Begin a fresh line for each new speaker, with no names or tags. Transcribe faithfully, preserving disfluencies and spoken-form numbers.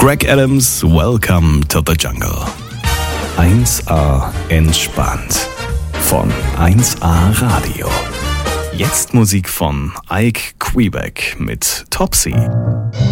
Greg Adams, Welcome to the Jungle. eins A entspannt von eins A Radio. Jetzt Musik von Ike Quebec mit Topsy.